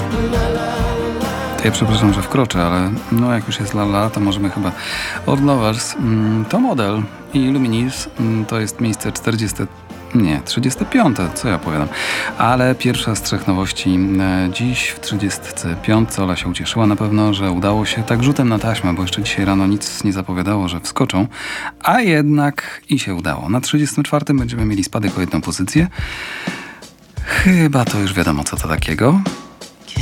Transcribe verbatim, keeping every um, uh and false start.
To ja przepraszam, że wkroczę, ale no jak już jest lala, to możemy chyba od Lovers. To Model i Luminis to jest miejsce czterdzieste, nie, trzydzieste piąte, co ja opowiadam. Ale pierwsza z trzech nowości dziś w trzydziestce piątce. Ola się ucieszyła na pewno, że udało się tak rzutem na taśmę, bo jeszcze dzisiaj rano nic nie zapowiadało, że wskoczą. A jednak i się udało. Na trzydziestym czwartym będziemy mieli spadek o jedną pozycję. Chyba to już wiadomo, co to takiego.